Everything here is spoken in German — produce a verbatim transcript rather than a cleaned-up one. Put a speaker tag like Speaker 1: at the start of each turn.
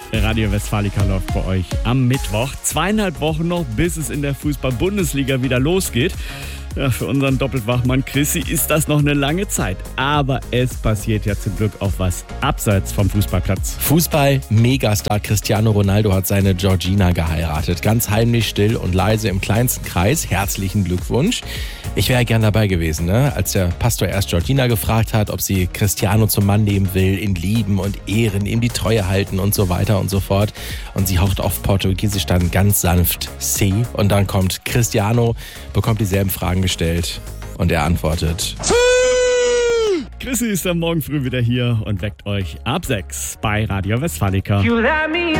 Speaker 1: Radio Westfalica läuft bei euch am Mittwoch. Zweieinhalb Wochen noch, bis es in der Fußball-Bundesliga wieder losgeht. Ja, für unseren Doppelwachmann Chrissy ist das noch eine lange Zeit. Aber es passiert ja zum Glück auch was abseits vom Fußballplatz.
Speaker 2: Fußball-Megastar Cristiano Ronaldo hat seine Georgina geheiratet. Ganz heimlich, still und leise im kleinsten Kreis. Herzlichen Glückwunsch. Ich wäre gern dabei gewesen, ne? Als der Pastor erst Georgina gefragt hat, ob sie Cristiano zum Mann nehmen will, ihn lieben und ehren, ihm die Treue halten und so weiter und so fort. Und sie haucht auf Portugiesisch dann ganz sanft "Sí". Und dann kommt Cristiano, bekommt dieselben Fragen gestellt und er antwortet:
Speaker 1: Chrissy ist am Morgen früh wieder hier und weckt euch ab sechs bei Radio Westfalica.
Speaker 3: You let me